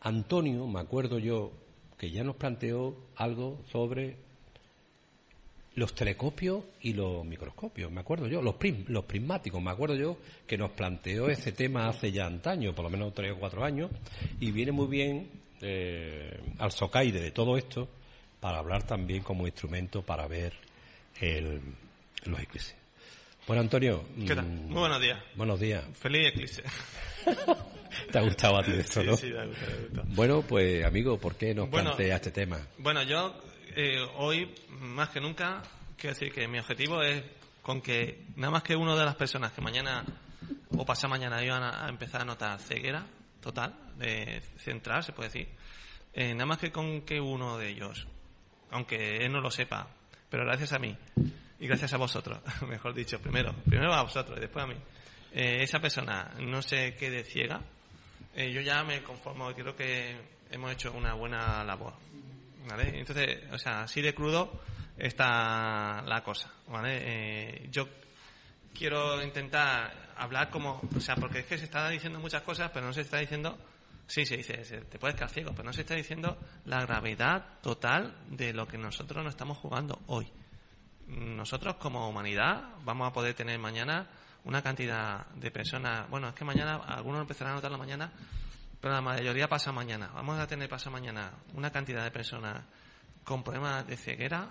Antonio, me acuerdo yo, que ya nos planteó algo sobre los telescopios y los microscopios, me acuerdo yo, los prismáticos, me acuerdo yo que nos planteó ese tema hace ya antaño, por lo menos 3 o 4 años, y viene muy bien al socaire de todo esto para hablar también como instrumento para ver los eclipses. Bueno, Antonio. ¿Qué tal? Muy buenos días. Buenos días. Feliz eclipse. ¿Te ha gustado a ti esto, no? Sí, me ha gustado. Bueno, pues, amigo, ¿por qué nos plantea este tema? Bueno, yo hoy, más que nunca, quiero decir que mi objetivo es con que nada más que una de las personas que mañana o pasado mañana iban a empezar a notar ceguera total, central, se puede decir, nada más que con que uno de ellos, aunque él no lo sepa, pero gracias a mí y gracias a vosotros, mejor dicho, primero a vosotros y después a mí, esa persona no se quede ciega, yo ya me conformo, creo que hemos hecho una buena labor, ¿vale? Entonces, o sea, así de crudo está la cosa, ¿vale? Yo quiero intentar hablar como, o sea, porque es que se está diciendo muchas cosas, pero no se está diciendo, sí, se dice, te puedes quedar ciego, pero no se está diciendo la gravedad total de lo que nosotros nos estamos jugando hoy. Nosotros como humanidad vamos a poder tener mañana una cantidad de personas, bueno, es que mañana algunos empezarán a notarlo mañana, pero la mayoría pasa mañana. Vamos a tener pasado mañana una cantidad de personas con problemas de ceguera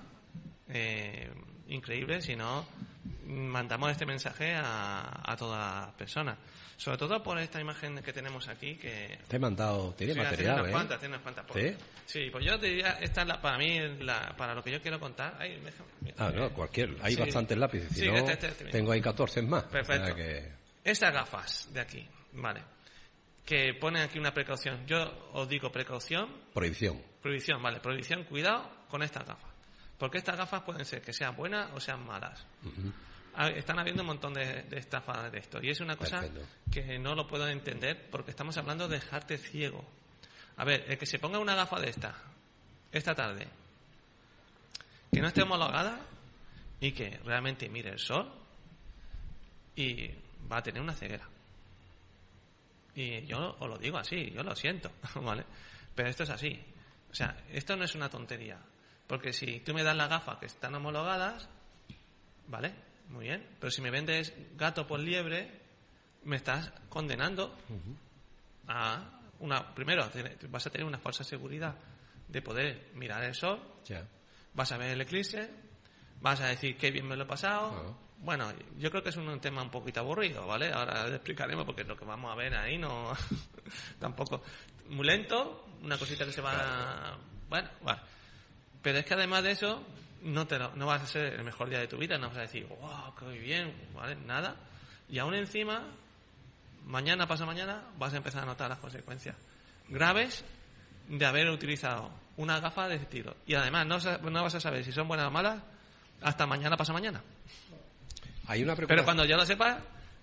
increíble si no mandamos este mensaje a todas las personas. Sobre todo por esta imagen que tenemos aquí que... Te he mandado, tiene material, tiene unas cuantas. ¿Sí? Sí, pues yo te diría, esta es para mí, para lo que yo quiero contar. No, hay bastantes lápices, si sí, no, este tengo ahí 14 más. Perfecto. O sea que... Estas gafas de aquí, vale, que ponen aquí una precaución. Yo os digo precaución. Prohibición, vale, prohibición, cuidado con estas gafas. Porque estas gafas pueden ser que sean buenas o sean malas. Uh-huh. Están habiendo un montón de estafas de esto. Y es una cosa que no lo puedo entender porque estamos hablando de dejarte ciego. A ver, el que se ponga una gafa de esta tarde, que no esté homologada y que realmente mire el sol y va a tener una ceguera. Y yo os lo digo así, yo lo siento, ¿vale? Pero esto es así. O sea, esto no es una tontería. Porque si tú me das las gafas que están homologadas, ¿vale? Muy bien. Pero si me vendes gato por liebre, me estás condenando a una... Primero, vas a tener una falsa seguridad de poder mirar el sol, vas a ver el eclipse, vas a decir qué bien me lo he pasado. Bueno, yo creo que es un tema un poquito aburrido, ¿vale? Ahora lo explicaremos porque lo que vamos a ver ahí no... tampoco... Muy lento, una cosita que se va... Bueno, vale. Pero es que además de eso, no vas a ser el mejor día de tu vida, no vas a decir, wow, qué bien, ¿vale? Nada. Y aún encima, mañana, pasado mañana, vas a empezar a notar las consecuencias graves de haber utilizado una gafa de ese estilo. Y además no vas a saber si son buenas o malas hasta mañana, pasado mañana. Hay una Pero cuando ya lo sepas,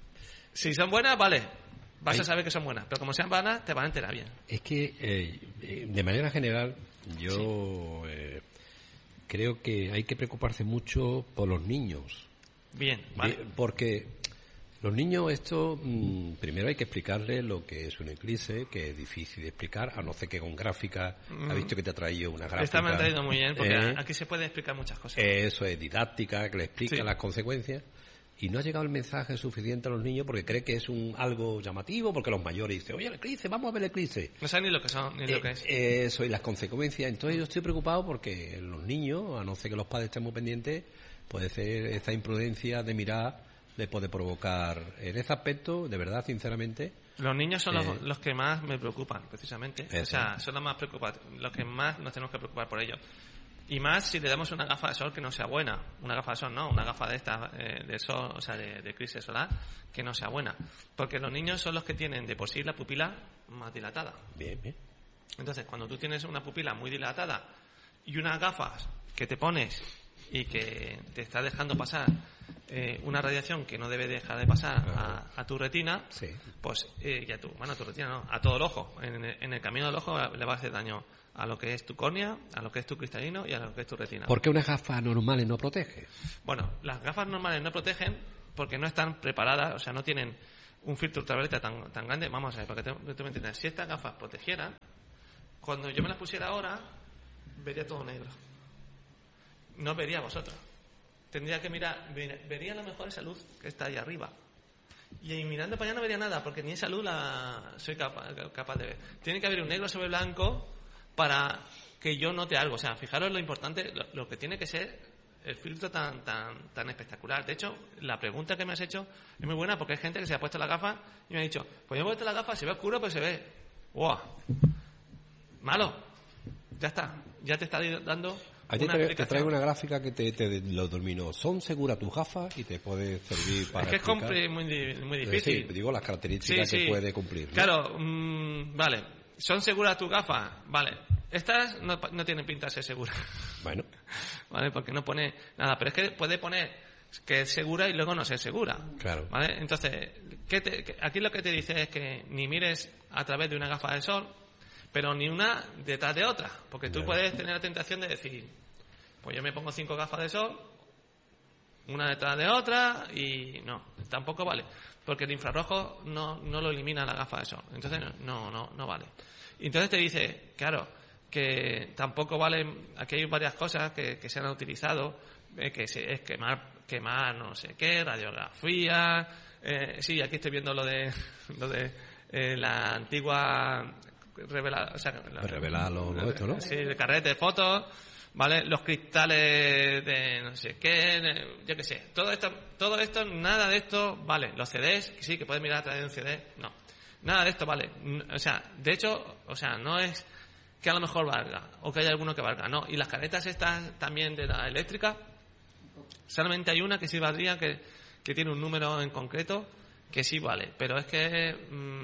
si son buenas, vale, vas a saber que son buenas. Pero como sean malas, te van a enterar bien. Es que, de manera general, yo creo que hay que preocuparse mucho por los niños. Bien, vale. Porque los niños esto, primero hay que explicarles lo que es un eclipse, que es difícil de explicar, a no ser que con gráfica, ha visto que te ha traído una gráfica. Esta me ha traído muy bien, porque aquí se puede explicar muchas cosas. Eso es didáctica, que le explica las consecuencias. Y no ha llegado el mensaje suficiente a los niños porque cree que es algo llamativo, porque los mayores dicen, oye, el eclipse, vamos a ver el eclipse. No saben ni lo que son, ni lo que es. Eso y las consecuencias. Entonces yo estoy preocupado porque los niños, a no ser que los padres estén muy pendientes, puede ser esta imprudencia de mirar, le puede provocar. En ese aspecto, de verdad, sinceramente... Los niños son los que más me preocupan, precisamente. Eso. O sea, son los más preocupados, los que más nos tenemos que preocupar por ellos. Y más si le damos una gafa de sol que no sea buena. Una gafa de sol no, una gafa de esta de sol, o sea, de eclipse solar, que no sea buena. Porque los niños son los que tienen de por sí la pupila más dilatada. Bien. Entonces, cuando tú tienes una pupila muy dilatada y unas gafas que te pones y que te está dejando pasar una radiación que no debe dejar de pasar a tu retina, pues a tu retina no, a todo el ojo. En el camino del ojo le va a hacer daño a lo que es tu córnea, a lo que es tu cristalino y a lo que es tu retina. ¿Por qué unas gafas normales no protegen? Bueno, las gafas normales no protegen porque no están preparadas, o sea, no tienen un filtro ultravioleta tan grande. Vamos a ver, para que tú me entiendas, si estas gafas protegieran, cuando yo me las pusiera ahora, vería todo negro. No vería a vosotros. Tendría que mirar, vería a lo mejor esa luz que está ahí arriba. Y mirando para allá no vería nada, porque ni esa luz la soy capaz de ver. Tiene que haber un negro sobre blanco para que yo note algo. O sea, fijaros lo importante, lo que tiene que ser el filtro tan espectacular. De hecho, la pregunta que me has hecho es muy buena, porque hay gente que se ha puesto la gafa y me ha dicho, pues yo me he puesto la gafa, se ve oscuro, pues se ve. ¡Wow! Malo. Ya está. Ya te está dando... Te traigo una gráfica que te lo domino. Son seguras tus gafas y te puede servir para... Es que es muy difícil. Sí, digo las características que puede cumplir, ¿no? Claro, vale. ¿Son seguras tus gafas? Vale. Estas no tienen pinta de ser seguras. Bueno. Vale, porque no pone nada. Pero es que puede poner que es segura y luego no ser segura. Claro. ¿Vale? Entonces, aquí lo que te dice es que ni mires a través de una gafa de sol, pero ni una detrás de otra. Porque tú puedes tener la tentación de decir... Pues yo me pongo 5 gafas de sol, una detrás de otra, y no, tampoco vale. Porque el infrarrojo no lo elimina la gafa de sol. Entonces no vale. Y entonces te dice, claro, que tampoco vale, aquí hay varias cosas que se han utilizado, es quemar no sé qué, radiografía, sí, aquí estoy viendo lo de la antigua revelar esto, ¿no? Sí, el carrete de fotos. ¿Vale? Los cristales de no sé qué, yo qué sé. Todo esto, nada de esto vale. Los CDs, sí, que puedes mirar a través de un CD, no. Nada de esto vale. O sea, de hecho, no es que a lo mejor valga, o que haya alguno que valga, no. Y las caretas estas también de la eléctrica, solamente hay una que sí valdría, que tiene un número en concreto, que sí vale. Pero es que...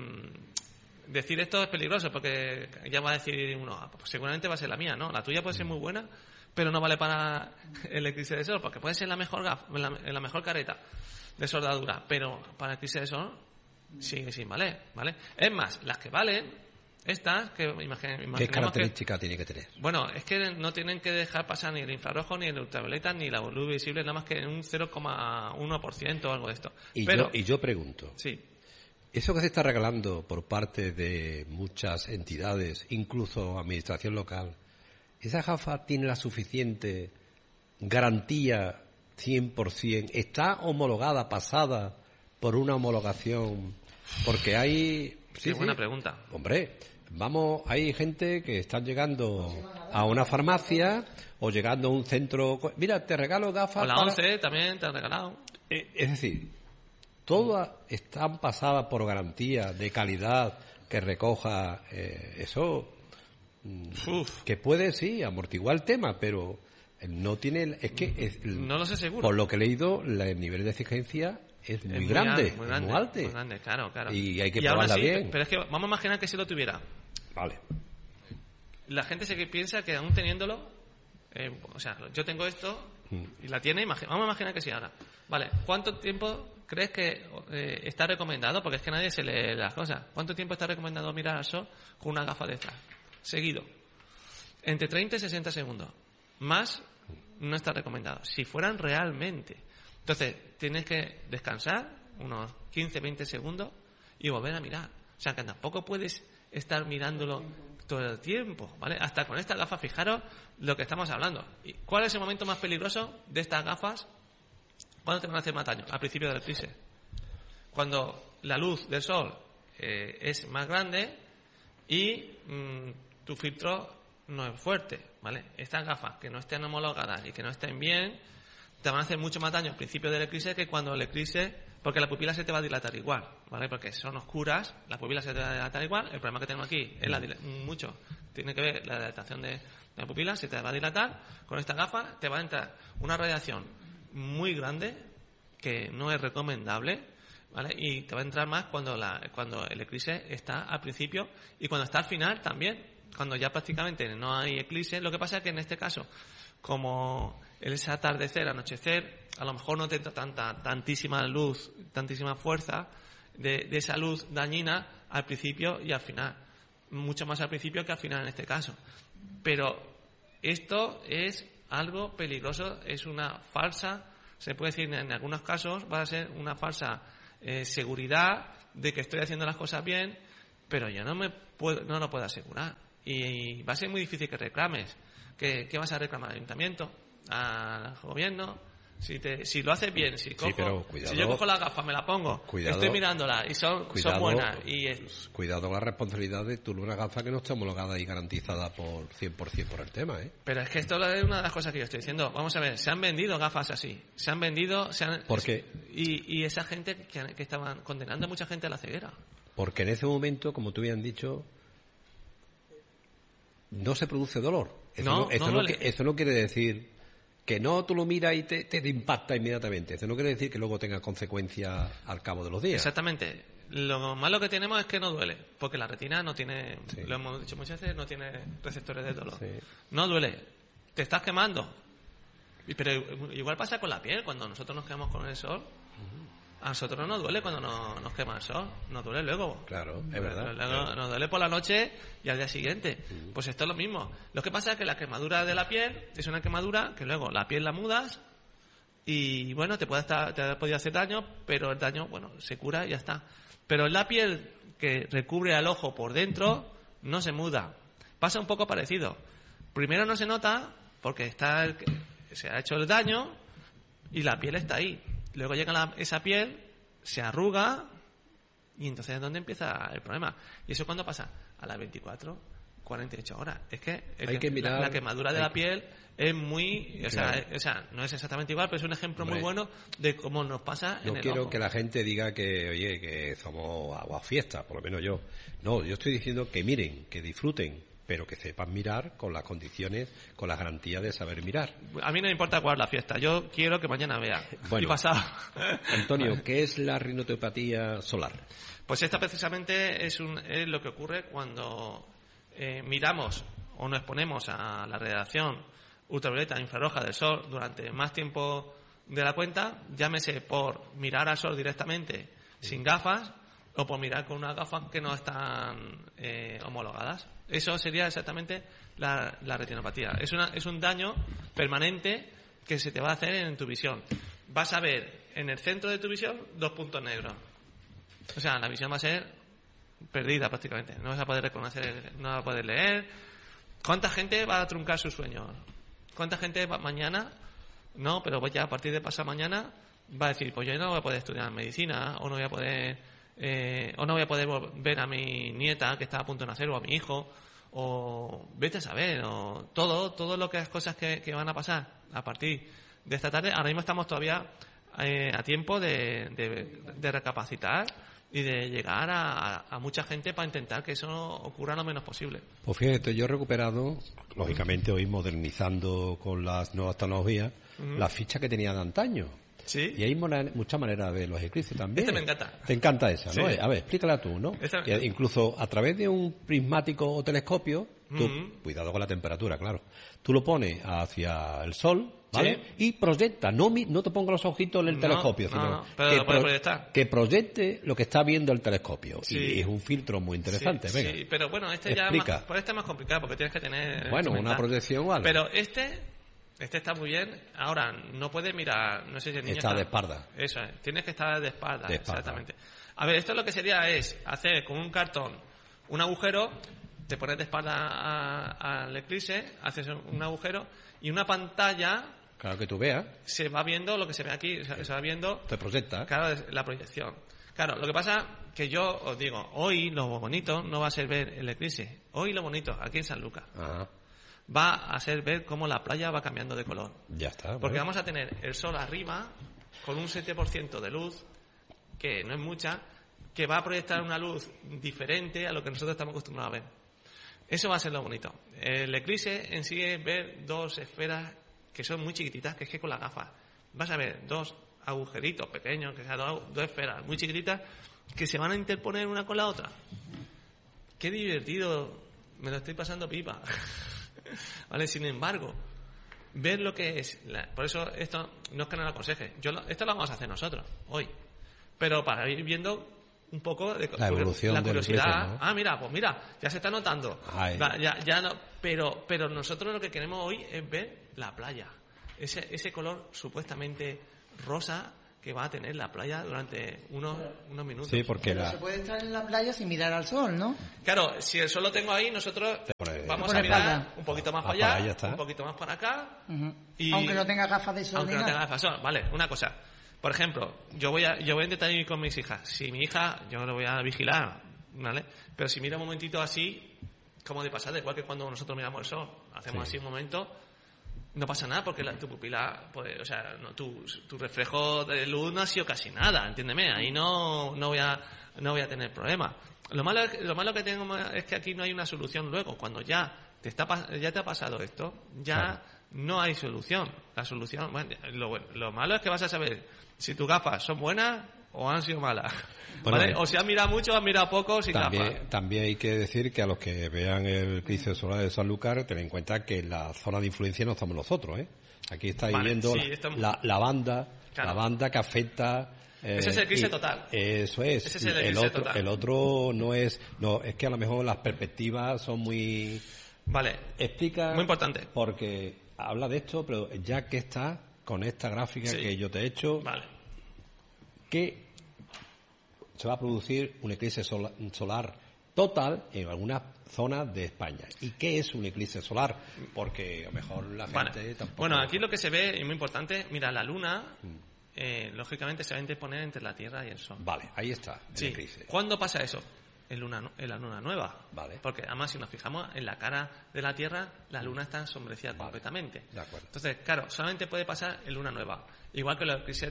decir esto es peligroso, porque ya va a decir uno, pues seguramente va a ser la mía, ¿no? La tuya puede ser muy buena, pero no vale para el eclipse de sol, porque puede ser la mejor la mejor careta de soldadura, pero para el eclipse de sol sigue sin valer, ¿vale? Es más, las que valen, estas, que imaginemos ¿qué característica tiene que tener? Bueno, es que no tienen que dejar pasar ni el infrarrojo, ni el ultravioleta, ni la luz visible, nada más que en un 0,1% o algo de esto. Y yo pregunto... Sí. Eso que se está regalando por parte de muchas entidades, incluso administración local, ¿esa gafa tiene la suficiente garantía 100%? ¿Está homologada, pasada por una homologación? Porque hay... Sí, buena pregunta. Hombre, hay gente que están llegando a una farmacia o llegando a un centro... Mira, te regalo gafas... O la 11 también te han regalado. Es decir... Todas están pasadas por garantía de calidad que recoja eso. Que puede, sí, amortiguar el tema, pero no tiene... no lo sé seguro. Por lo que he leído, el nivel de exigencia es muy grande, muy alto. Muy grande, claro. Y hay que probarla bien. Pero es que vamos a imaginar que si lo tuviera. Vale. La gente piensa que aún teniéndolo... yo tengo esto y la tiene... Vamos a imaginar que sí ahora. Vale, ¿cuánto tiempo crees que está recomendado? Porque es que nadie se lee las cosas. ¿Cuánto tiempo está recomendado mirar al sol con una gafa de estas? Seguido. Entre 30 y 60 segundos. Más no está recomendado. Si fueran realmente. Entonces, tienes que descansar unos 15, 20 segundos y volver a mirar. O sea, que tampoco puedes estar mirándolo todo el tiempo, ¿vale? Hasta con estas gafas, fijaros lo que estamos hablando. ¿Y cuál es el momento más peligroso de estas gafas? ¿Cuándo te van a hacer más daño? Al principio del eclipse. Cuando la luz del sol es más grande y tu filtro no es fuerte, ¿vale? Estas gafas que no estén homologadas y que no estén bien te van a hacer mucho más daño al principio del eclipse que cuando el eclipse, porque la pupila se te va a dilatar igual, ¿vale? Porque son oscuras, la pupila se te va a dilatar igual. El problema que tenemos aquí es tiene que ver la dilatación de la pupila, se te va a dilatar. Con esta gafa te va a entrar una radiación muy grande que no es recomendable, ¿vale? Y te va a entrar más cuando el eclipse está al principio y cuando está al final también, cuando ya prácticamente no hay eclipse. Lo que pasa es que en este caso, como es atardecer, anochecer, a lo mejor no te entra tantísima luz, tantísima fuerza de esa luz dañina al principio y al final, mucho más al principio que al final en este caso. Pero esto es algo peligroso, es una falsa, se puede decir en algunos casos, va a ser una falsa seguridad de que estoy haciendo las cosas bien, pero yo no lo puedo asegurar. y va a ser muy difícil que reclames. ¿Qué vas a reclamar? ¿Al ayuntamiento? ¿Al gobierno? Si lo haces bien, si yo cojo la gafa, me la pongo, estoy mirándola y son buenas. Cuidado con la responsabilidad de tú una gafa que no está homologada y garantizada por 100% por el tema, ¿eh? Pero es que esto es una de las cosas que yo estoy diciendo. Vamos a ver, se han vendido gafas así. ¿Por qué? Y esa gente que estaban condenando a mucha gente a la ceguera. Porque en ese momento, como tú habías dicho, no se produce dolor. Eso no quiere decir que no, tú lo miras y te impacta inmediatamente. Eso no quiere decir que luego tenga consecuencias al cabo de los días. Exactamente. Lo malo que tenemos es que no duele, porque la retina no tiene, lo hemos dicho muchas veces, no tiene receptores de dolor. Sí. No duele. Te estás quemando. Pero igual pasa con la piel, cuando nosotros nos quedamos con el sol. A nosotros no nos duele cuando nos quema el sol, nos duele luego. Claro, es verdad. Luego nos duele por la noche y al día siguiente. Pues esto es lo mismo. Lo que pasa es que la quemadura de la piel es una quemadura que luego la piel la mudas y bueno, te ha podido hacer daño, pero el daño, bueno, se cura y ya está. Pero en la piel que recubre al ojo por dentro no se muda. Pasa un poco parecido. Primero no se nota porque se ha hecho el daño y la piel está ahí. Luego llega esa piel, se arruga y entonces es donde empieza el problema. ¿Y eso cuándo pasa? A las 24, 48 horas. Es que, la quemadura de la piel es muy... O sea, no es exactamente igual, pero es un ejemplo muy bueno de cómo nos pasa en el ojo. No quiero que la gente diga que somos aguafiestas, por lo menos yo. No, yo estoy diciendo que miren, que disfruten, pero que sepan mirar con las condiciones, con las garantías de saber mirar. A mí no me importa cuál es la fiesta, yo quiero que mañana vea. Bueno, y pasado. Antonio, ¿qué es la rinotopatía solar? Pues esta precisamente es lo que ocurre cuando miramos o nos exponemos a la radiación ultravioleta infrarroja del sol durante más tiempo de la cuenta, llámese por mirar al sol directamente sin gafas o por mirar con unas gafas que no están homologadas. Eso sería exactamente la retinopatía. Es un daño permanente que se te va a hacer en tu visión. Vas a ver en el centro de tu visión 2 puntos negros. O sea, la visión va a ser perdida prácticamente. No vas a poder reconocer, no vas a poder leer. ¿Cuánta gente va a truncar sus sueños? ¿Cuánta gente mañana? No, pero ya a partir de pasado mañana va a decir, pues yo no voy a poder estudiar medicina o no voy a poder ver a mi nieta que está a punto de nacer o a mi hijo, o vete a saber, o todo lo que las cosas que van a pasar a partir de esta tarde. Ahora mismo estamos todavía a tiempo de recapacitar y de llegar a mucha gente para intentar que eso ocurra lo menos posible. Pues fíjate, yo he recuperado, lógicamente hoy modernizando con las nuevas tecnologías, la ficha que tenía de antaño. ¿Sí? Y hay muchas maneras de ver los eclipses también. Me encanta. Te encanta esa, ¿no? Sí. A ver, explícala tú, ¿no? Incluso a través de un prismático o telescopio, cuidado con la temperatura, claro, tú lo pones hacia el sol, ¿vale? Sí. Y proyecta, no te pongas los ojitos en el telescopio, sino que proyecte lo que está viendo el telescopio. Sí. Y es un filtro muy interesante, venga. Sí, pero bueno, este es más complicado porque tienes que tener... Bueno, una proyección o algo. Pero este está muy bien. Ahora, no puedes mirar... No sé si el niño está de espalda. Eso es. Tienes que estar de espalda. Exactamente. A ver, esto lo que sería es hacer con un cartón un agujero, te pones de espalda al eclipse, haces un agujero y una pantalla... Claro, que tú veas. Se va viendo lo que se ve aquí. Se va viendo... Te proyecta. Claro, la proyección. Claro, lo que pasa que yo os digo, hoy lo bonito no va a ser ver el eclipse. Hoy lo bonito, aquí en San Lucas. Ajá. Va a ser ver cómo la playa va cambiando de color. Ya está. Porque vamos a tener el sol arriba con un 7% de luz, que no es mucha, que va a proyectar una luz diferente a lo que nosotros estamos acostumbrados a ver. Eso va a ser lo bonito. El eclipse en sí es ver 2 esferas que son muy chiquititas, que es que con las gafas vas a ver 2 agujeritos pequeños, que sean 2 esferas muy chiquititas, que se van a interponer una con la otra. Qué divertido, me lo estoy pasando pipa. ¿Vale? Sin embargo, ver lo que es... Por eso esto no es que no lo aconseje. Esto lo vamos a hacer nosotros, hoy. Pero para ir viendo un poco de la evolución, la curiosidad. ¿no? Mira, ya se está notando. Ya no, pero nosotros lo que queremos hoy es ver la playa. Ese color supuestamente rosa que va a tener la playa durante unos minutos. Sí, porque se puede estar en la playa sin mirar al sol, ¿no? Claro, si el sol lo tengo ahí, nosotros vamos a mirar un poquito más para allá, un poquito más para acá. Y aunque no tenga gafas de sol. Aunque no tenga gafas de sol. Vale, una cosa. Por ejemplo, yo voy a intentar ir con mis hijas. Si mi hija, yo lo voy a vigilar, ¿vale? Pero si mira un momentito así, como de pasada, igual que cuando nosotros miramos el sol, hacemos así un momento, no pasa nada porque tu pupila, pues, o sea, no, tu reflejo de luz no ha sido casi nada, entiéndeme. Ahí no voy a tener problema. Lo malo que tengo es que aquí no hay una solución luego. Cuando ya te ha pasado esto, ya no hay solución. La solución, bueno, lo malo es que vas a saber si tus gafas son buenas o han sido malas. Bueno, ¿vale? O si has mirado mucho o has mirado poco sin gafas. También hay que decir que a los que vean el eclipse solar de Sanlúcar, ten en cuenta que la zona de influencia no estamos nosotros, ¿eh? Aquí estáis viendo la banda, claro, la banda que afecta. Ese es el eclipse total. Eso es. Ese es el eclipse total. El otro no es que a lo mejor las perspectivas son muy. Vale. Explica. Muy importante. Porque habla de esto, pero ya que está con esta gráfica que yo te he hecho, vale, que se va a producir un eclipse solar total en algunas zonas de España. ¿Y qué es un eclipse solar? Porque a lo mejor la gente tampoco... Bueno, aquí lo que se ve, y muy importante, mira, la luna, lógicamente se va a interponer entre la Tierra y el Sol. Vale, ahí está el eclipse. ¿Cuándo pasa eso? En la luna nueva. Vale. Porque además, si nos fijamos en la cara de la Tierra, la luna está ensombrecida completamente. De acuerdo. Entonces, claro, solamente puede pasar en luna nueva. Igual que los eclipses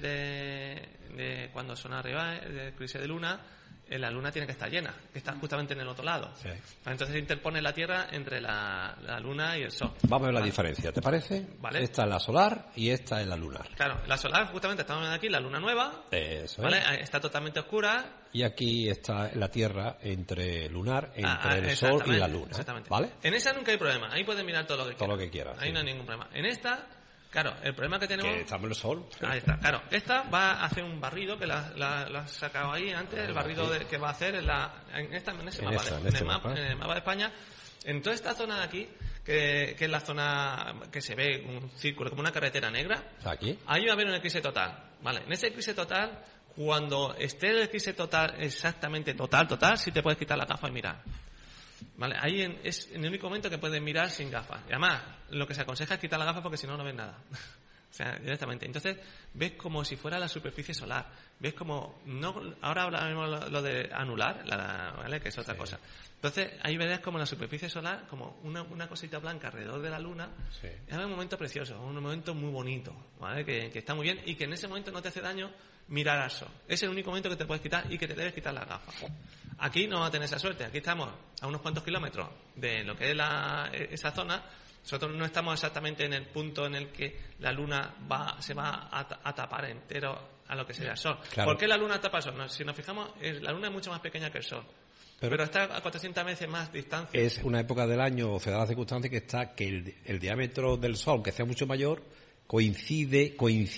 de cuando son arriba, el eclipse de luna, la luna tiene que estar llena, que está justamente en el otro lado. Sí. Entonces se interpone la Tierra entre la luna y el Sol. Vamos a ver la diferencia, ¿te parece? Vale. Esta es la solar y esta es la lunar. Claro, la solar, justamente estamos viendo aquí la luna nueva. Eso ¿vale? Está totalmente oscura. Y aquí está la Tierra entre lunar, entre el Sol y la luna. Exactamente. ¿Vale? En esa nunca hay problema, ahí puedes mirar todo lo que quieras. Todo lo que quieras. Ahí no hay ningún problema. En esta, claro, el problema que tenemos... Que estamos en el Sol. Ahí está, claro. Esta va a hacer un barrido, que la has sacado ahí antes, el barrido que va a hacer en el mapa de España. En toda esta zona de aquí, que es la zona que se ve un círculo, como una carretera negra, ¿aquí? Ahí va a haber un eclipse total. ¿Vale? En ese eclipse total, cuando esté el eclipse total, exactamente total, sí te puedes quitar la gafa y mirar. ¿Vale? Ahí es en el único momento que puedes mirar sin gafas. Y además, lo que se aconseja es quitar la gafa porque si no, no ves nada. O sea, directamente. Entonces, ves como si fuera la superficie solar. Ves como... ahora hablaremos lo de anular, ¿vale? Que es otra cosa. Entonces, ahí verás como la superficie solar, como una cosita blanca alrededor de la luna. Sí. Es un momento precioso, un momento muy bonito, ¿vale? Que está muy bien y que en ese momento no te hace daño mirar al sol. Es el único momento que te puedes quitar y que te debes quitar las gafas. Aquí no vas a tener esa suerte. Aquí estamos a unos cuantos kilómetros de lo que es esa zona. Nosotros no estamos exactamente en el punto en el que la luna se va a tapar entero a lo que sería el sol. Claro. ¿Por qué la luna tapa el sol? Si nos fijamos, la luna es mucho más pequeña que el sol. Pero está a 400 veces más distancia. Es una época del año, o se da la circunstancia que el diámetro del sol, aunque sea mucho mayor, coincide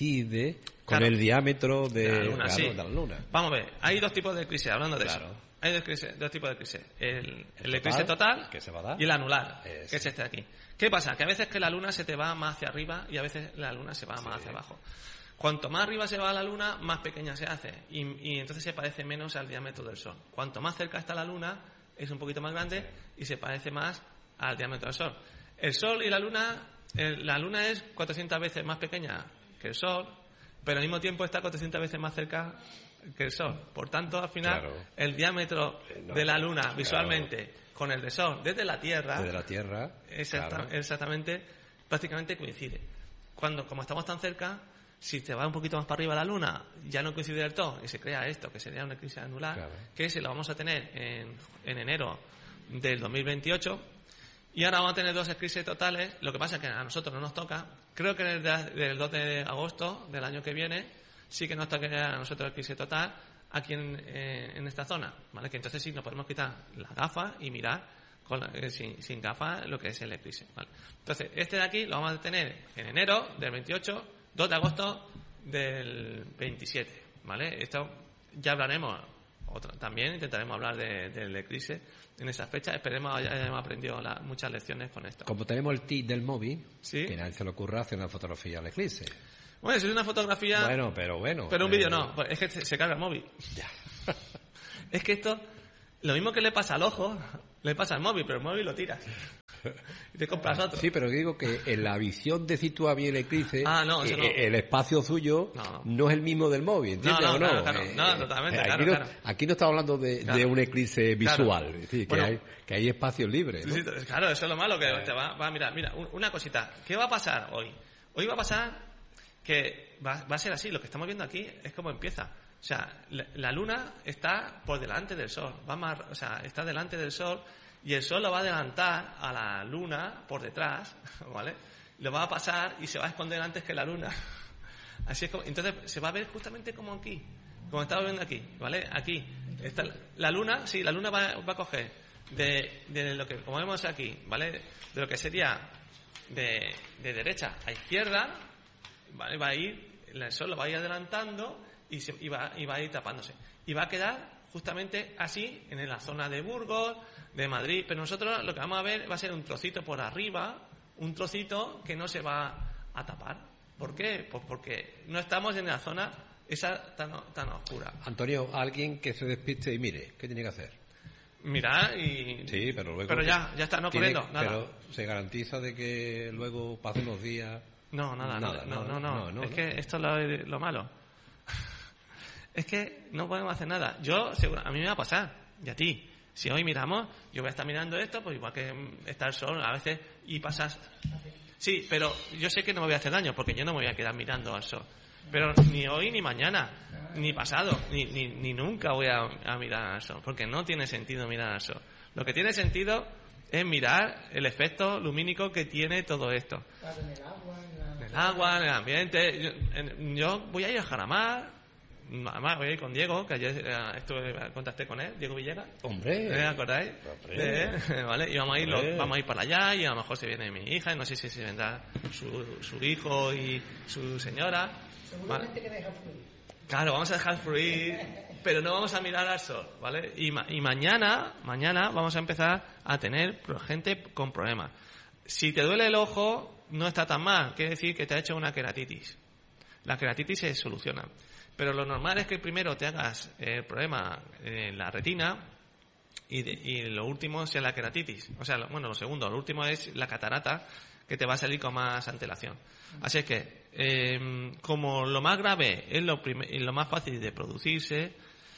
con el diámetro de la luna. Vamos a ver, hay dos tipos de eclipse, hablando de eso. Hay dos tipos de eclipse. El eclipse total que se va a dar, y el anular, que es este de aquí. ¿Qué pasa? Que a veces que la luna se te va más hacia arriba y a veces la luna se va más hacia abajo. Cuanto más arriba se va la luna, más pequeña se hace y entonces se parece menos al diámetro del sol. Cuanto más cerca está la luna, es un poquito más grande y se parece más al diámetro del sol. El sol y la luna es 400 veces más pequeña que el sol, pero al mismo tiempo está 400 veces más cerca que el sol. Por tanto, al final, el diámetro de la luna visualmente con el del sol desde la Tierra exactamente, prácticamente coincide. Como estamos tan cerca, si te va un poquito más para arriba la luna, ya no coincide del todo y se crea esto, que sería un eclipse anular, que ese lo vamos a tener en enero del 2028. Y ahora vamos a tener dos eclipses totales. Lo que pasa es que a nosotros no nos toca. Creo que del 2 de agosto del año que viene sí que nos toca a nosotros el eclipse total aquí en esta zona, ¿vale? Que entonces sí nos podemos quitar las gafas y mirar sin gafas lo que es el eclipse, ¿vale? Entonces, este de aquí lo vamos a tener en enero del 28, 2 de agosto del 27, ¿vale? Esto ya hablaremos, también intentaremos hablar del eclipse en esa fecha. Esperemos hayamos aprendido muchas lecciones con esto. Como tenemos el TIC del móvil, ¿sí? Que nadie se le ocurra hacer una fotografía al eclipse. Bueno, si es una fotografía... Bueno, pero bueno. Pero un vídeo no, es que se carga el móvil. Ya. Es que esto, lo mismo que le pasa al ojo, le pasa al móvil, pero el móvil lo tiras. Y te compras otro. Sí, pero digo que en la visión de situar bien el eclipse, no, el espacio suyo no es el mismo del móvil, ¿entiendes? No, totalmente, claro. Aquí no estamos hablando de un eclipse visual, es decir, bueno, que hay espacios libres, ¿no? Sí, claro, eso es lo malo, que te va a mirar. Mira, una cosita. ¿Qué va a pasar hoy? Hoy va a pasar que va a ser así. Lo que estamos viendo aquí es como empieza. O sea, la luna está por delante del sol. Está delante del sol y el sol lo va a adelantar a la luna por detrás, ¿vale? Lo va a pasar y se va a esconder antes que la luna. Así es como, entonces se va a ver justamente como aquí, como estamos viendo aquí, ¿vale? Aquí está la luna, sí, la luna va a coger de lo que, como vemos aquí, ¿vale? De lo que sería de derecha a izquierda, ¿vale? Va a ir, el sol lo va a ir adelantando y va a ir tapándose. Y va a quedar justamente así en la zona de Burgos, de Madrid, pero nosotros lo que vamos a ver va a ser un trocito por arriba, un trocito que no se va a tapar. ¿Por qué? Pues porque no estamos en la zona esa tan oscura. Antonio, alguien que se despiste y mire, ¿qué tiene que hacer? Mirar y... Sí, pero luego... Pero ya está, no corriendo, nada. Pero ¿se garantiza de que luego pasen unos días? No. Es que esto es lo malo. Es que no podemos hacer nada. A mí me va a pasar, y a ti. Si hoy miramos, yo voy a estar mirando esto, pues igual que está el sol a veces y pasas... Sí, pero yo sé que no me voy a hacer daño, porque yo no me voy a quedar mirando al sol. Pero ni hoy, ni mañana, ni pasado, ni nunca voy a mirar al sol, porque no tiene sentido mirar al sol. Lo que tiene sentido es mirar el efecto lumínico que tiene todo esto. En el agua, en el ambiente. Yo voy a ir a Jaramar. Además, voy a ir con Diego, que ayer contacté con él, Diego Villegas. ¡Hombre! ¿Me acordáis? ¿Vale? Y vamos a ir para allá, y a lo mejor se viene mi hija, y no sé si se vendrá su hijo y su señora. Seguramente que deja fluir. Claro, vamos a dejar fluir, pero no vamos a mirar al sol, ¿vale? Y mañana vamos a empezar a tener gente con problemas. Si te duele el ojo, no está tan mal, quiere decir que te ha hecho una queratitis. La queratitis se soluciona. Pero lo normal es que primero te hagas el problema en la retina y lo último sea la queratitis. O sea, lo segundo, lo último es la catarata, que te va a salir con más antelación. Así es que, como lo más grave es lo más fácil de producirse,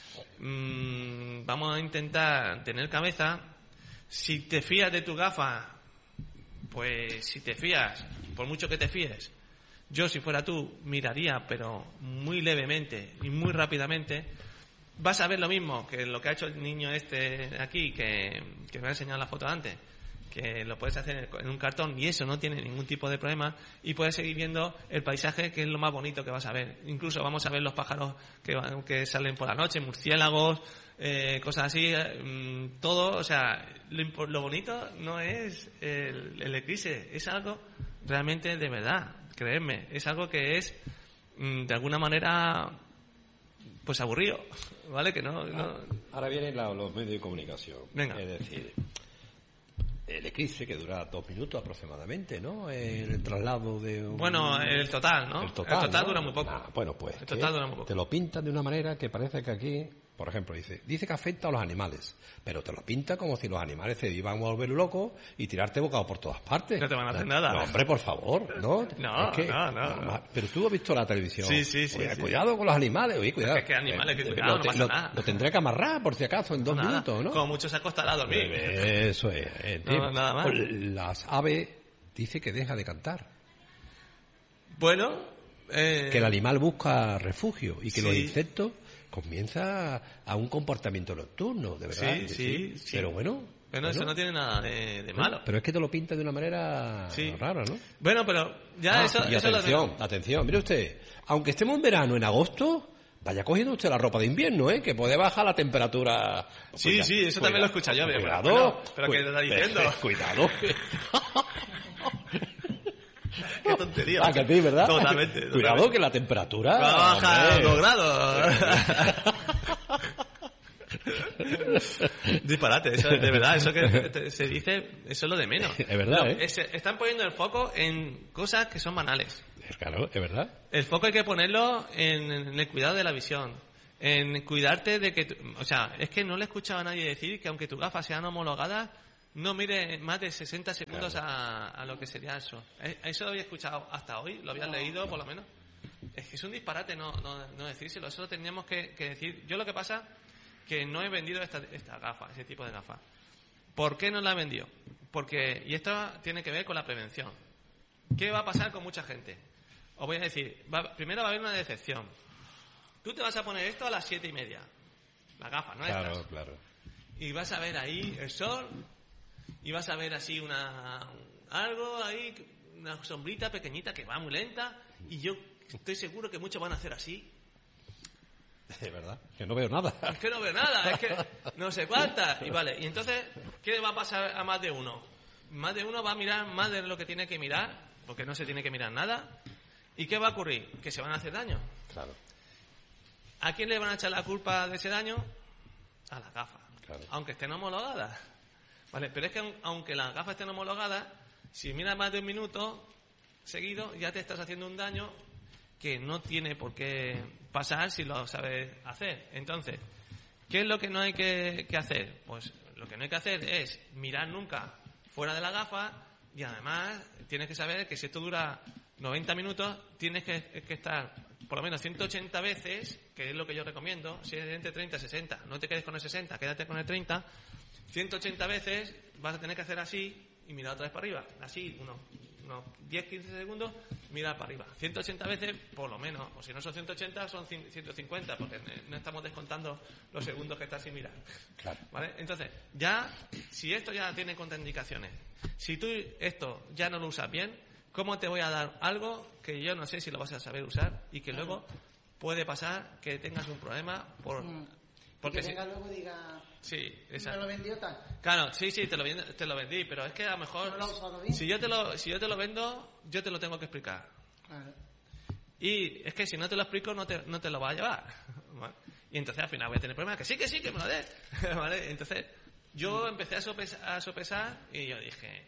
vamos a intentar tener cabeza. Si te fías de tu gafa, pues si te fías, por mucho que te fíes, yo, si fuera tú, miraría, pero muy levemente y muy rápidamente. Vas a ver lo mismo que lo que ha hecho el niño aquí, que me ha enseñado la foto antes, que lo puedes hacer en un cartón y eso no tiene ningún tipo de problema, y puedes seguir viendo el paisaje, que es lo más bonito que vas a ver. Incluso vamos a ver los pájaros que salen por la noche, murciélagos, cosas así, todo. O sea, lo bonito no es el eclipse, es algo realmente de verdad. Creedme, es algo que es de alguna manera pues aburrido, ¿vale? Que no... Ahora vienen los medios de comunicación. Venga. Es decir, el eclipse, que dura 2 minutos aproximadamente, ¿no? El traslado de un... Bueno, el total, ¿no? El total ¿no? Dura muy poco. Bueno, pues el total dura muy poco. Te lo pintan de una manera que parece que aquí, por ejemplo, dice que afecta a los animales, pero te lo pinta como si los animales se iban a volver locos y tirarte bocado por todas partes. No te van a hacer nada. No, hombre, por favor, ¿no? No. Pero tú has visto la televisión. Sí. Cuidado con los animales, cuidado. Es que animales, cuidado, no pasa nada. Lo tendré que amarrar, por si acaso, en 2 minutos, ¿no? Como mucho se acostará a dormir. Eso es. No, nada más. Las aves dice que deja de cantar. Bueno... Que el animal busca refugio y que los insectos comienza a un comportamiento nocturno, de verdad. Sí. Pero bueno, eso no tiene nada de malo. Pero es que te lo pinta de una manera rara, ¿no? Bueno, pero ya eso... Y atención, mire usted, aunque estemos en verano, en agosto, vaya cogiendo usted la ropa de invierno, que puede bajar la temperatura. Sí, eso también lo he escuchado yo. Cuidado. Pero ¿qué te está diciendo? Cuidado. Qué tontería. Que a ti, ¿verdad? Totalmente. Cuidado que la temperatura... va a bajar 2 grados. Disparate, eso de verdad, eso que se dice, eso es lo de menos. Es verdad, Están poniendo el foco en cosas que son banales. Claro, es verdad. El foco hay que ponerlo en el cuidado de la visión. En cuidarte de que... O sea, es que no le he escuchado a nadie decir que aunque tus gafas sean homologadas, no mire más de 60 segundos a lo que sería eso. Eso lo había escuchado hasta hoy, lo había leído por lo menos. Es que es un disparate no decírselo. Eso lo teníamos que decir. Yo lo que pasa que no he vendido esta gafa, ese tipo de gafas. ¿Por qué no la he vendido? Porque, y esto tiene que ver con la prevención. ¿Qué va a pasar con mucha gente? Os voy a decir, primero va a haber una decepción. Tú te vas a poner esto a las 7:30. La gafa, ¿no? Claro, Estas. claro. Y vas a ver ahí el sol, y vas a ver así algo ahí, una sombrita pequeñita que va muy lenta, y yo estoy seguro que muchos van a hacer así. De verdad, que no veo nada. Es que no veo nada, es que no sé cuántas. Y vale, y entonces, ¿qué le va a pasar a más de uno? Más de uno va a mirar más de lo que tiene que mirar, porque no se tiene que mirar nada. ¿Y qué va a ocurrir? Que se van a hacer daño. Claro. ¿A quién le van a echar la culpa de ese daño? A las gafas. Claro. Aunque estén homologadas. Vale, pero es que aunque las gafas estén homologadas, si miras más de un minuto seguido, ya te estás haciendo un daño que no tiene por qué pasar si lo sabes hacer. Entonces, ¿qué es lo que no hay que hacer? Pues lo que no hay que hacer es mirar nunca fuera de la gafa, y además tienes que saber que si esto dura 90 minutos, tienes que estar por lo menos 180 veces, que es lo que yo recomiendo, si es entre 30 y 60, no te quedes con el 60, quédate con el 30, 180 veces vas a tener que hacer así y mirar otra vez para arriba, así, unos 10-15 segundos, mirar para arriba, 180 veces por lo menos, o si no son 180 son 150, porque no estamos descontando los segundos que estás sin mirar. Claro. ¿Vale? Entonces, ya, si esto ya tiene contraindicaciones, si tú esto ya no lo usas bien, ¿cómo te voy a dar algo que yo no sé si lo vas a saber usar y que luego puede pasar que tengas un problema porque que venga luego y diga... Sí, exacto. ¿Me lo vendió tal? Claro, sí, te lo vendí, pero es que a lo mejor... ¿No lo has usado bien? Si yo te lo vendo, yo te lo tengo que explicar. Claro. Y es que si no te lo explico, no te lo va a llevar. ¿Vale? Y entonces al final voy a tener problemas. Que sí, que me lo des. ¿Vale? Entonces yo empecé a sopesar y yo dije...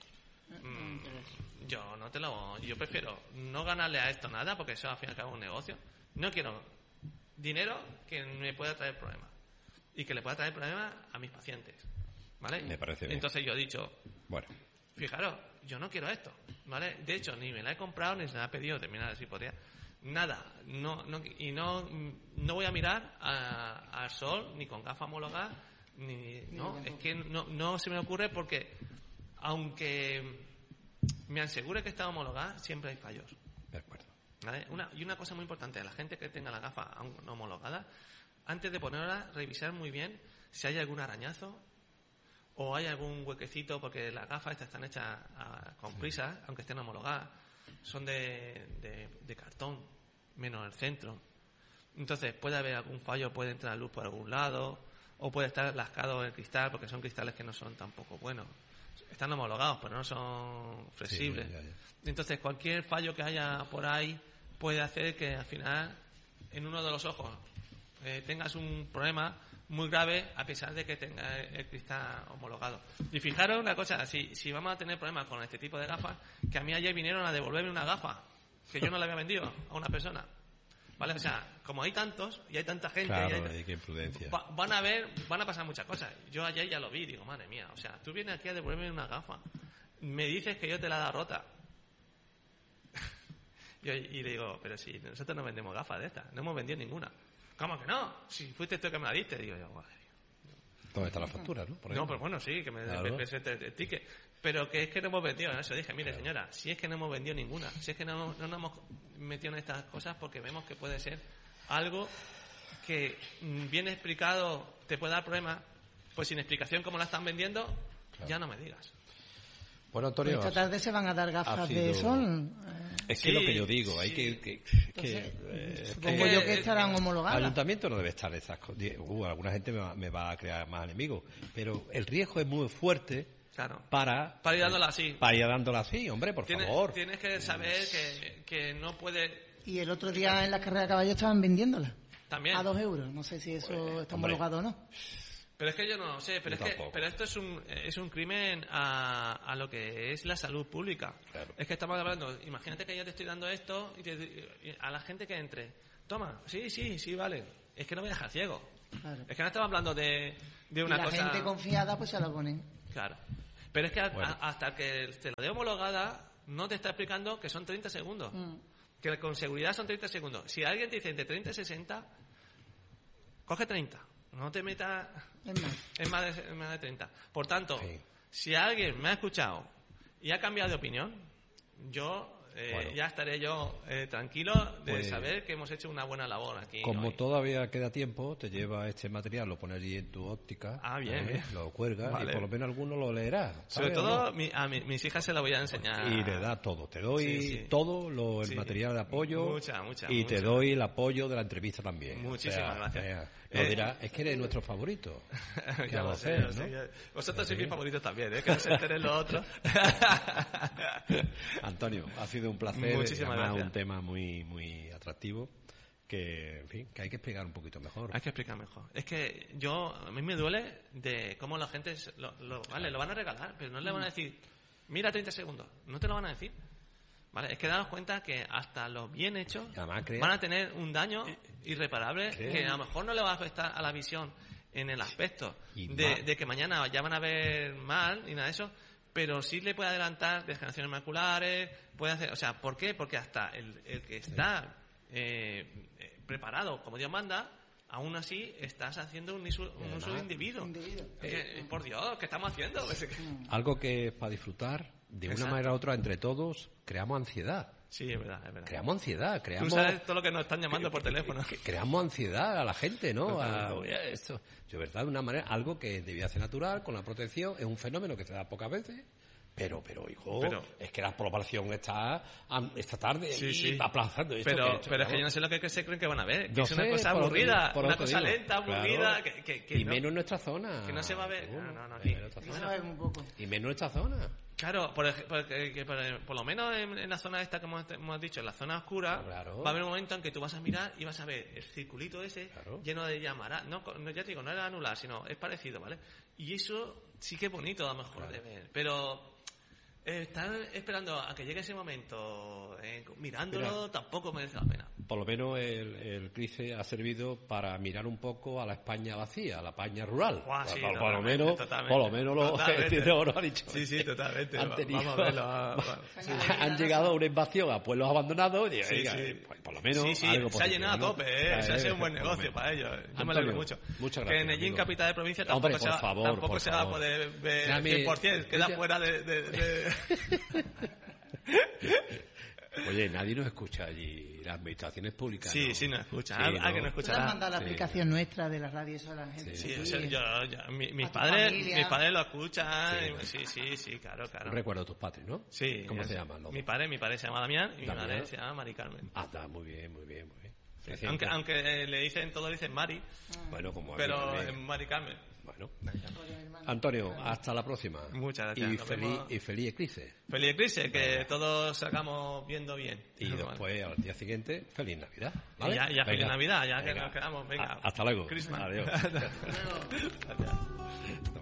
yo prefiero no ganarle a esto nada, porque eso al fin y al cabo es un negocio. No quiero dinero que me pueda traer problemas y que le pueda traer problemas a mis pacientes, ¿vale? Me parece bien. Entonces yo he dicho, bueno, fijaros, yo no quiero esto, ¿vale? De hecho, ni me la he comprado ni se la ha pedido terminar así podría nada, no voy a mirar al sol ni con gafas homologadas es que no se me ocurre, porque aunque me asegure que está homologada, siempre hay fallos. De acuerdo. ¿Vale? Una cosa muy importante, la gente que tenga la gafa no homologada, antes de ponerla, revisar muy bien si hay algún arañazo o hay algún huequecito, porque las gafas estas están hechas con prisas, aunque estén homologadas, son de cartón, menos el centro. Entonces puede haber algún fallo, puede entrar luz por algún lado, o puede estar lascado el cristal, porque son cristales que no son tampoco buenos. Están homologados, pero no son flexibles. Sí, ya. Entonces, cualquier fallo que haya por ahí puede hacer que al final, en uno de los ojos, tengas un problema muy grave, a pesar de que tenga el cristal homologado. Y fijaros una cosa, si vamos a tener problemas con este tipo de gafas, que a mí ayer vinieron a devolverme una gafa que yo no le había vendido a una persona. ¿Vale? O sea, como hay tantos y hay tanta gente, claro, qué imprudencia. Van a pasar muchas cosas. Yo ayer ya lo vi, digo, madre mía, o sea, tú vienes aquí a devolverme una gafa, me dices que yo te la da rota. Y digo, pero si nosotros no vendemos gafas de estas, no hemos vendido ninguna. ¿Cómo que no? Si fuiste tú que me la diste, digo yo, madre mía. ¿Dónde está la factura, no? No, pero bueno, sí, que me presente el ticket. Pero que es que no hemos vendido eso. Dije, mire, señora, si es que no hemos vendido ninguna, si es que no nos hemos metido en estas cosas porque vemos que puede ser algo que bien explicado te puede dar problemas, pues sin explicación como la están vendiendo, claro, ya no me digas. Bueno, Antonio, esta tarde se van a dar gafas de sol. Es que sí, lo que yo digo, hay que supongo yo que estarán homologadas. El ayuntamiento no debe estar esas cosas. Alguna gente me va a crear más enemigos, pero el riesgo es muy fuerte. Claro. Para ir dándola así. Para ir dándola así, hombre, por favor. Tienes que saber que no puede... Y el otro día en la carrera de caballos estaban vendiéndola. También. A 2 euros. No sé si eso está homologado o no. Pero es que yo no lo sé, pero esto es un crimen a lo que es la salud pública. Claro. Es que estamos hablando, imagínate que yo te estoy dando esto y a la gente que entre, toma, sí, vale. Es que no voy a dejar ciego. Claro. Es que no estamos hablando de una la cosa... La gente confiada pues se la ponen. Claro. Pero es que hasta que te lo dé homologada, no te está explicando que son 30 segundos. Que con seguridad son 30 segundos. Si alguien te dice entre 30 y 60, coge 30. No te metas... Es más de 30. Por tanto, si alguien me ha escuchado y ha cambiado de opinión, yo... ya estaré yo tranquilo de saber que hemos hecho una buena labor aquí. Como hoy. Todavía queda tiempo, te lleva este material, lo pones allí en tu óptica, bien. Lo cuelgas y por lo menos alguno lo leerá. Sobre todo a mis hijas se lo voy a enseñar. Y le da todo, te doy todo el material de apoyo mucha, y te doy el apoyo de la entrevista también. Muchísimas gracias. Lo dirás, es que eres nuestro favorito. Ya lo sé, ¿no? Vosotros sois mis favoritos también, que no se enteren los otros. Antonio, ha sido un placer. Muchísimas gracias. Un tema muy, muy atractivo que, en fin, que hay que explicar un poquito mejor. Hay que explicar mejor. Es que a mí me duele de cómo la gente lo van a regalar, pero no le van a decir, mira 30 segundos. No te lo van a decir. Vale, es que daos cuenta que hasta los bien hechos van a tener un daño irreparable que a lo mejor no le va a afectar a la visión en el aspecto de que mañana ya van a ver mal y nada de eso, pero sí le puede adelantar degeneraciones maculares, puede hacer, o sea, ¿por qué? Porque hasta el que está preparado como Dios manda, aún así estás haciendo un uso indebido. Por Dios, ¿qué estamos haciendo? Algo que para disfrutar de una manera u otra entre todos creamos ansiedad. Sí, es verdad. Creamos ansiedad, Tú sabes todo lo que nos están llamando por teléfono. Creamos ansiedad a la gente, ¿no? Esto, de verdad, de una manera, algo que debía ser natural, con la protección, es un fenómeno que se da pocas veces. Pero hijo, es que la población está esta tarde aplazando esto. Pero es que yo no sé lo que se creen que van a ver. Que es una cosa aburrida, una cosa lenta, aburrida. Claro. Que y menos en nuestra zona. Que no se va a ver. Un poco. Y menos en nuestra zona. Claro, por lo menos en la zona esta, como hemos dicho, en la zona oscura, va a haber un momento en que tú vas a mirar y vas a ver el circulito ese lleno de llamarás. No, ya te digo, no era anular, sino es parecido, ¿vale? Y eso sí que es bonito a lo mejor de ver, pero... estar esperando a que llegue ese momento mirándolo tampoco merece la pena. Por lo menos el CRISE ha servido para mirar un poco a la España vacía, a la España rural. Por lo menos lo ha dicho. Sí, totalmente. Vamos a verlo. Han llegado a una invasión a pueblos abandonados y pues, por lo menos algo se ha llenado a tope, se ha hecho un buen negocio para ellos. Yo me alegro mucho. Muchas gracias. Que en Ellín, capital de provincia, tampoco se va a poder ver 100%, queda fuera de... Oye, nadie nos escucha allí, las administraciones públicas. Sí, nos escuchan. ¿A que no escuchará? ¿Te has mandado la aplicación nuestra de la radio eso a la gente? Sí, o sea, mis padres lo escuchan. Sí, claro. Recuerdo tus padres, ¿no? Sí. ¿Cómo se llaman? Mi padre se llama Damián y mi madre se llama Mari Carmen. Está muy bien. Sí, aunque todos le dicen Mari, pero es Mari Carmen. Bueno, Antonio, hasta la próxima. Muchas gracias. Y feliz eclipse. Feliz eclipse, que todos salgamos viendo bien. Y después, al día siguiente, feliz Navidad. ¿Vale? Ya feliz Navidad, que nos quedamos. Venga. Hasta luego. Christmas. Adiós. Hasta luego.